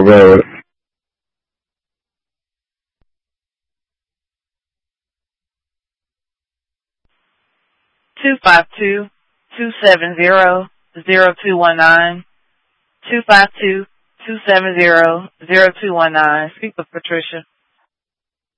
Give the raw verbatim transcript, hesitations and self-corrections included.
Road. Two five two two seven zero zero two one nine. Two five two two seven zero zero two one nine. Speak with Patricia.